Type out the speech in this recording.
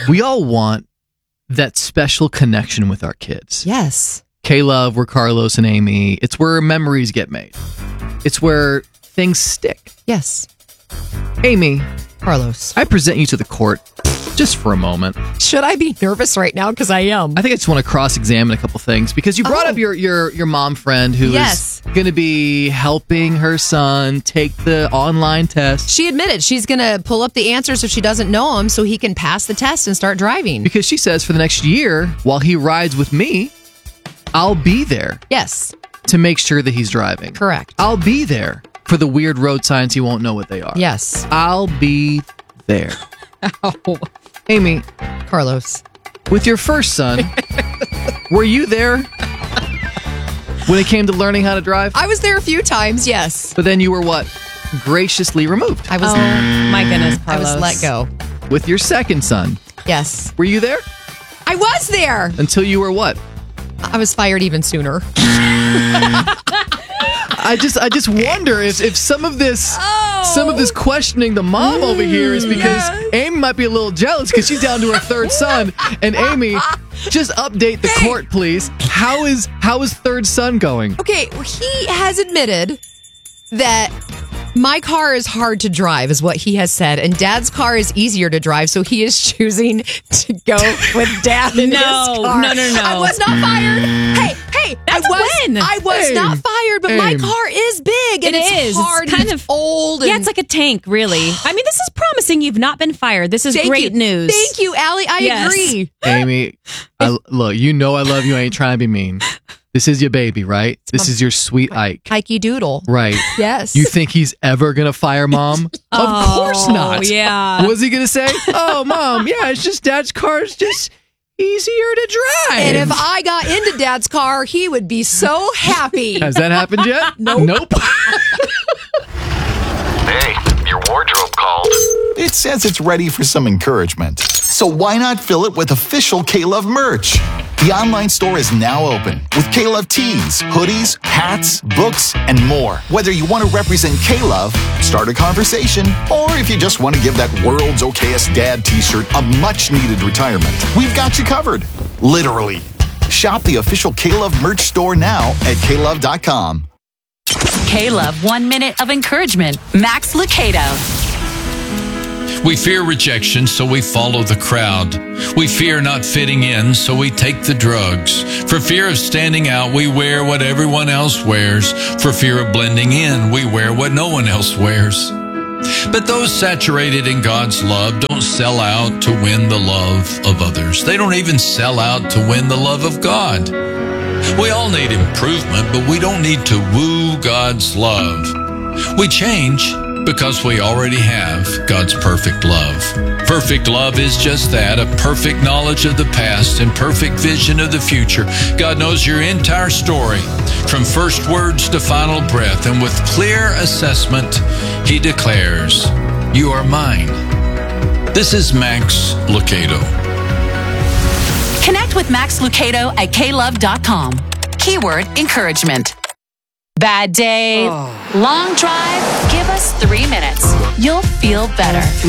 We all want that special connection with our kids. Yes. K-Love, we're Carlos and Amy. It's where memories get made. It's where things stick. Yes. Amy, Carlos. I present you to the court just for a moment. Should I be nervous right now? Because I am. I think I just want to cross-examine a couple things because you brought up your mom friend who is going to be helping her son take the online test. She admitted she's going to pull up the answers if she doesn't know them so he can pass the test and start driving. Because she says for the next year, while he rides with me, I'll be there. Yes. To make sure that he's driving. Correct. I'll be there for the weird road signs he won't know what they are. Yes. I'll be there. Ow. Amy. Carlos. With your first son, were you there when it came to learning how to drive? I was there a few times, yes. But then you were what? Graciously removed. I was. Oh, my goodness, Carlos. I was let go. With your second son. Yes. Were you there? I was there. Until you were what? I was fired even sooner. I just wonder if some of this questioning the mom over here is because Amy might be a little jealous because she's down to her third son. And Amy, just update the court, please. How is third son going? Okay, he has admitted that my car is hard to drive, is what he has said, and Dad's car is easier to drive, so he is choosing to go with Dad in his car. No. I was not fired. Hey, That's a win. I was not fired, but my car is big and it's hard. It's kind and of old. And it's like a tank, really. I mean, this is promising. You've not been fired. This is great news. Thank you, Allie. I agree. Amy, look, you know I love you. I ain't trying to be mean. This is your baby, right? This is your sweet Ike. Ikey Doodle. Right. Yes. You think he's ever going to fire Mom? Of course not. Yeah. What's he going to say? Oh, Mom, yeah, it's just Dad's car is just easier to drive. And if I got into Dad's car, he would be so happy. Has that happened yet? Nope. Hey, your wardrobe called. It says it's ready for some encouragement. So why not fill it with official K-Love merch? The online store is now open with K-Love tees, hoodies, hats, books, and more. Whether you want to represent K-Love, start a conversation, or if you just want to give that world's okayest dad t-shirt a much-needed retirement, we've got you covered. Literally. Shop the official K-Love merch store now at klove.com. K-Love 1 minute of encouragement. Max Lucado. We fear rejection, so we follow the crowd. We fear not fitting in, so we take the drugs. For fear of standing out, we wear what everyone else wears. For fear of blending in, we wear what no one else wears. But those saturated in God's love don't sell out to win the love of others. They don't even sell out to win the love of God. We all need improvement, but we don't need to woo God's love. We change because we already have God's perfect love. Perfect love is just that, a perfect knowledge of the past and perfect vision of the future. God knows your entire story, from first words to final breath, and with clear assessment, He declares, "You are mine." This is Max Lucado. Connect with Max Lucado at klove.com. Keyword encouragement. Bad day, long drive, give us 3 minutes. You'll feel better.